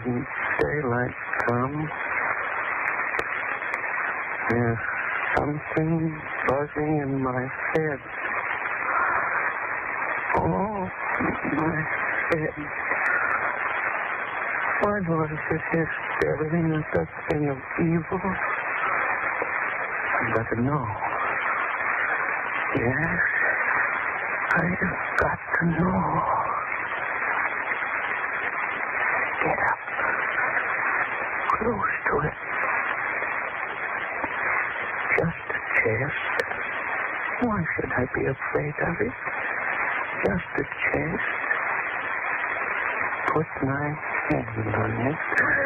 wouldn't daylight come. There's something buzzing in my head. Oh, my head. Why does it hit everything is that thing of evil? I've got to know. Yes, I've got to know. Get up. Close to it. Just a chest. Why should I be afraid of it? Just a chest. Put my hand on it.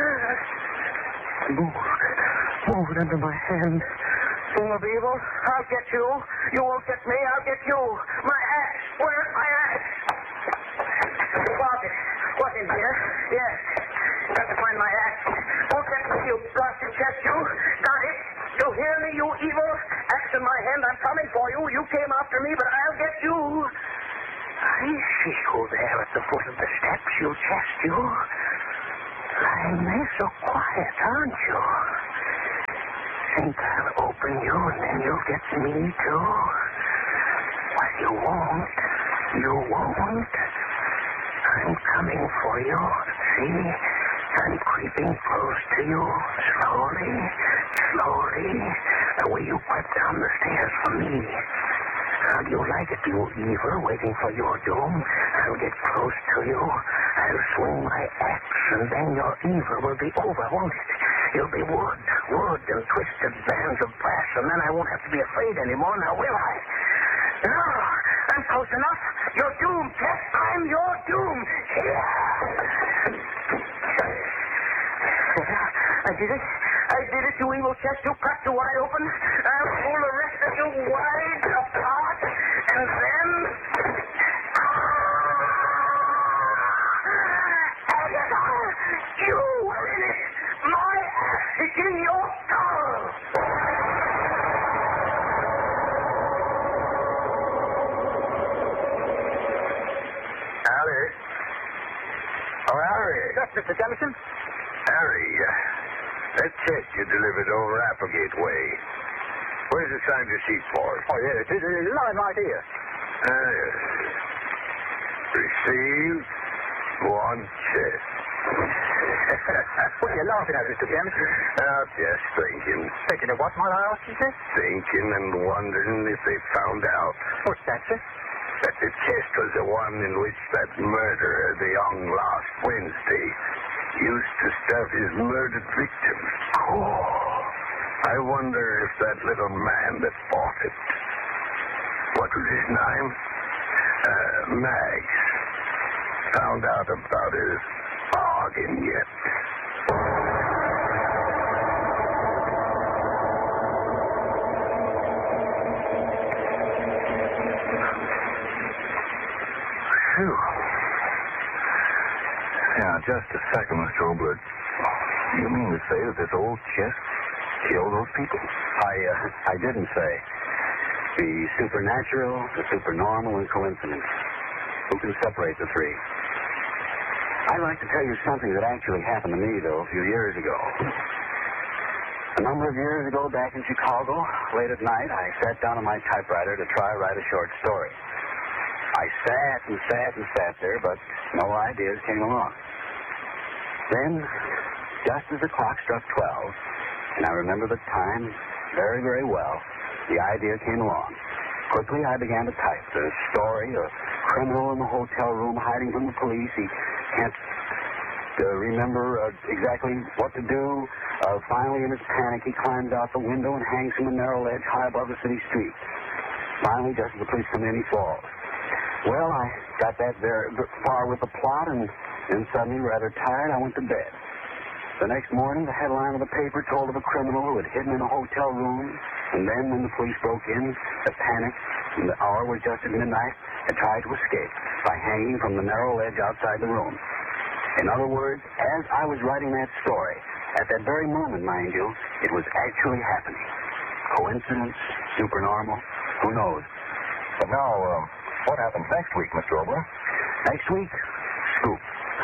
Move it under my hand. Thing of evil, I'll get you. You won't get me, I'll get you. My axe. Where's my axe? Pocket. What, in here? Yes. Got to find my axe. Won't get me, you blasted chest, you. Got it? You hear me, you evil? Axe in my hand, I'm coming for you. You came after me, but I'll get you. I see you there at the foot of the steps, you chest, you. Lying there so quiet, aren't you? Think I'll open you and then you'll get me too. Well, you won't. You won't. I'm coming for you. See? I'm creeping close to you. Slowly. Slowly. The way you crept down the stairs for me. How do you like it, you evil, waiting for your doom? I'll get close to you. I'll swing my axe, and then your evil will be over, won't it? You'll be wood and twisted bands of brass, and then I won't have to be afraid anymore, now will I? No, I'm close enough. You're doomed, Chess. I'm your doom. Here. I did it. I did it, you evil chest. You cracked you wide open. I'll pull the rest of you wide apart, and then... You were in it. My axe is in your skull. Harry? Oh, Harry. Yes, Mr. Jemison? Harry, that chest you delivered over Applegate Way. Where's the signed receipt for it? Oh, yes, it's lying right here. Yes. Received one chest. What are you laughing at, Mr. Jemison? Just thinking. Thinking of what, might I ask you, sir? Thinking and wondering if they found out What's that, sir? that the chest was the one in which that murderer, the young last Wednesday, used to stuff his murdered victims. Oh, I wonder if that little man that bought it, what was his name? Max, found out about his bargain yet. Phew. Now, just a second, Mr. Obler. You mean to say that this old chest killed those people? I didn't say. The supernatural, the supernormal, and coincidence. Who can separate the three? I'd like to tell you something that actually happened to me, though, a few years ago. A number of years ago, back in Chicago, late at night, I sat down on my typewriter to try to write a short story. I sat there, but no ideas came along. Then, just as the clock struck 12, and I remember the time very, very well, the idea came along. Quickly, I began to type the story of a criminal in the hotel room hiding from the police. He can't remember exactly what to do. Finally, in his panic, he climbs out the window and hangs from a narrow ledge high above the city street. Finally, just as the police come in, he falls. Well, I got that very far with the plot, and then suddenly, rather tired, I went to bed. The next morning, the headline of the paper told of a criminal who had hidden in a hotel room, and then when the police broke in, the panic, and the hour was just at midnight, had tried to escape by hanging from the narrow ledge outside the room. In other words, as I was writing that story, at that very moment, mind you, it was actually happening. Coincidence? Supernormal? Who knows? But now, what happens next week, Mr. Obler? Next week, scoop.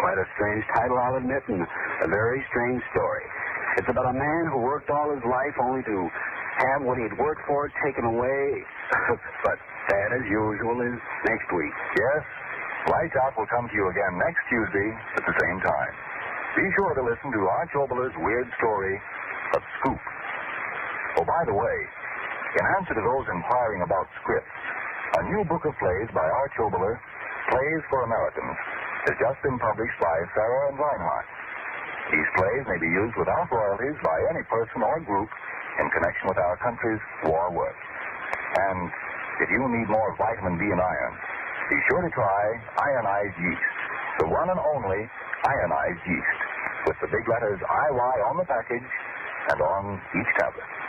Quite a strange title, I'll admit, and a very strange story. It's about a man who worked all his life only to have what he'd worked for taken away. But that, as usual, is next week. Yes, Lights Out will come to you again next Tuesday at the same time. Be sure to listen to Arch Oboler's weird story, A Scoop. Oh, by the way, in answer to those inquiring about scripts, a new book of plays by Arch Oboler, Plays for Americans, has just been published by Sarah and Reinhardt. These plays may be used without royalties by any person or group in connection with our country's war work. And if you need more vitamin B and iron, be sure to try ionized yeast, the one and only ionized yeast, with the big letters IY on the package and on each tablet.